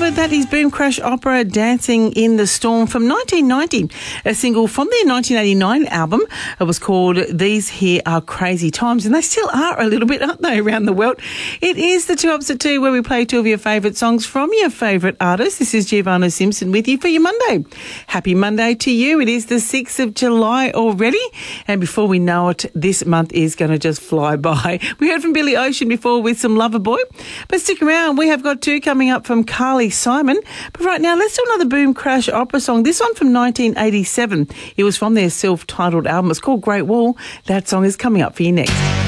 Beloved. That is Boom Crash Opera Dancing in the Storm from 1990, a single from their 1989 album. It was called These Here Are Crazy Times, and they still are a little bit, aren't they, around the world? It is the 2 Ups at 2 where we play 2 of your favourite songs from your favourite artists. This is Giovanna Simpson with you for your Monday. Happy Monday to you. It is the 6th of July already, and before we know it, this month is going to just fly by. We heard from Billy Ocean before with some Lover Boy, but stick around. We have got 2 coming up from Carly Simon. But right now, let's do another Boom Crash Opera song. This one from 1987. It was from their self-titled album. It's called Great Wall. That song is coming up for you next.